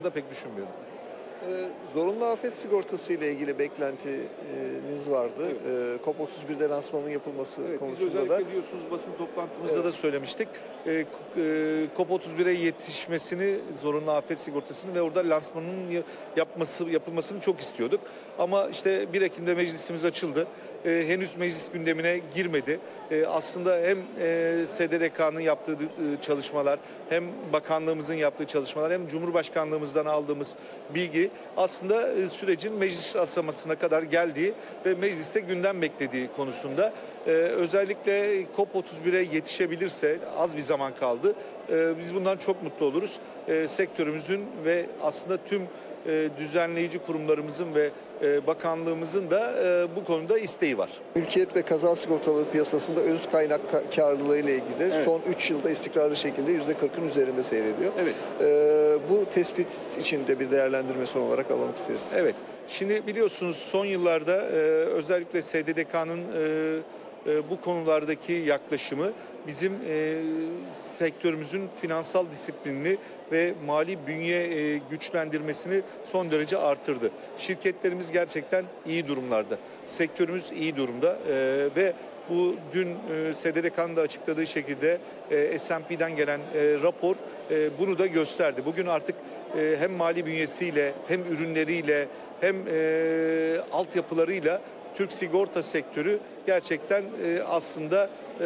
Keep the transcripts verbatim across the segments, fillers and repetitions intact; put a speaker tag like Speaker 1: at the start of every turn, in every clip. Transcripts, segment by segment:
Speaker 1: da pek düşünmüyorum.
Speaker 2: Ee, zorunlu afet sigortası ile ilgili beklentiniz vardı.
Speaker 1: Evet.
Speaker 2: Ee, COP otuz birde lansmanın yapılması
Speaker 1: Evet, biz
Speaker 2: konusunda
Speaker 1: özellikle
Speaker 2: da.
Speaker 1: biliyorsunuz basın toplantımızda
Speaker 2: Evet.
Speaker 1: da söylemiştik. E, e, COP otuz bire yetişmesini, zorunlu afet sigortasını ve orada lansmanının yapması yapılmasını çok istiyorduk. Ama işte bir Ekim'de meclisimiz açıldı. E, henüz meclis gündemine girmedi. E, aslında hem e, S D D K'nın yaptığı e, çalışmalar, hem bakanlığımızın yaptığı çalışmalar, hem Cumhurbaşkanlığımızdan aldığımız bilgi aslında e, sürecin meclis aşamasına kadar geldiği ve mecliste gündem beklediği konusunda. Ee, özellikle COP otuz bire yetişebilirse, az bir zaman kaldı, ee, biz bundan çok mutlu oluruz. Ee, sektörümüzün ve aslında tüm e, düzenleyici kurumlarımızın ve e, bakanlığımızın da e, bu konuda isteği var.
Speaker 2: Mülkiyet ve kaza sigortaları piyasasında öz kaynak karlılığı ile ilgili
Speaker 1: Evet.
Speaker 2: son üç yılda istikrarlı şekilde yüzde kırkın üzerinde seyrediyor.
Speaker 1: Evet.
Speaker 2: Ee, bu tespit için de bir değerlendirme son olarak almak isteriz.
Speaker 1: Evet. Şimdi biliyorsunuz son yıllarda e, özellikle S D D K'nın e, e, bu konulardaki yaklaşımı bizim e, sektörümüzün finansal disiplinini ve mali bünye e, güçlendirmesini son derece artırdı. Şirketlerimiz gerçekten iyi durumlarda. Sektörümüz iyi durumda e, ve bu dün e, S D D K'nın da açıkladığı şekilde e, S and P'den gelen e, rapor e, bunu da gösterdi. Bugün artık e, hem mali bünyesiyle, hem ürünleriyle, hem e, altyapılarıyla Türk sigorta sektörü gerçekten e, aslında e,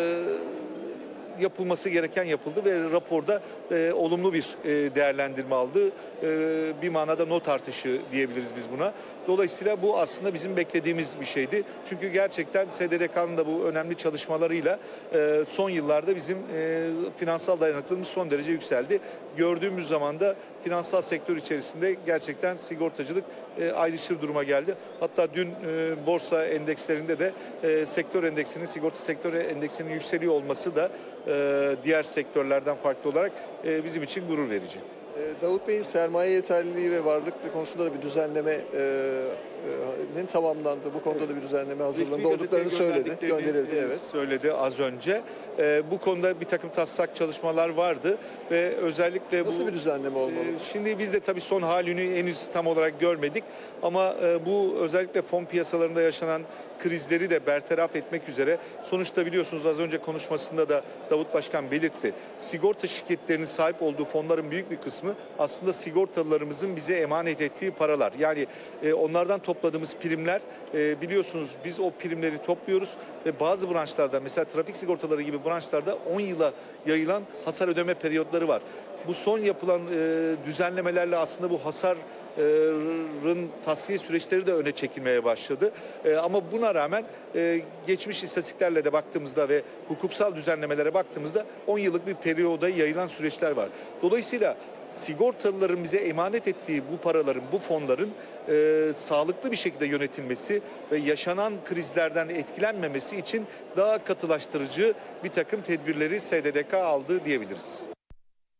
Speaker 1: yapılması gereken yapıldı ve raporda e, olumlu bir e, değerlendirme aldı. E, bir manada not artışı diyebiliriz biz buna. Dolayısıyla bu aslında bizim beklediğimiz bir şeydi. Çünkü gerçekten S D D K'nın da bu önemli çalışmalarıyla e, son yıllarda bizim e, finansal dayanıklılığımız son derece yükseldi. Gördüğümüz zaman da finansal sektör içerisinde gerçekten sigortacılık e, ayrışır duruma geldi. Hatta dün e, borsa endekslerinde de e, sektör endeksinin, sigorta sektör endeksinin yükseliyor olması da e, diğer sektörlerden farklı olarak e, bizim için gurur verici.
Speaker 2: Davut Bey'in sermaye yeterliliği ve varlık konusunda da bir düzenlemenin tamamlandığı, bu konuda da bir düzenleme hazırlığında olduklarını söyledi, gönderildi. Evet.
Speaker 1: Söyledi az önce. Bu konuda bir takım taslak çalışmalar vardı ve özellikle
Speaker 2: Nasıl
Speaker 1: bu,
Speaker 2: bir düzenleme olmalı?
Speaker 1: Şimdi biz de tabii son halini henüz tam olarak görmedik ama bu özellikle fon piyasalarında yaşanan krizleri de bertaraf etmek üzere, sonuçta biliyorsunuz az önce konuşmasında da Davut Başkan belirtti. Sigorta şirketlerinin sahip olduğu fonların büyük bir kısmı aslında sigortalılarımızın bize emanet ettiği paralar. Yani e, onlardan topladığımız primler, e, biliyorsunuz biz o primleri topluyoruz ve bazı branşlarda, mesela trafik sigortaları gibi branşlarda on yıla yayılan hasar ödeme periyotları var. Bu son yapılan e, düzenlemelerle aslında bu hasar Rın tasfiye süreçleri de öne çekilmeye başladı. E, ama buna rağmen e, geçmiş istatistiklerle de baktığımızda ve hukuksal düzenlemelere baktığımızda on yıllık bir periyoda yayılan süreçler var. Dolayısıyla sigortalıların bize emanet ettiği bu paraların, bu fonların e, sağlıklı bir şekilde yönetilmesi ve yaşanan krizlerden etkilenmemesi için daha katılaştırıcı bir takım tedbirleri S D D K aldı diyebiliriz.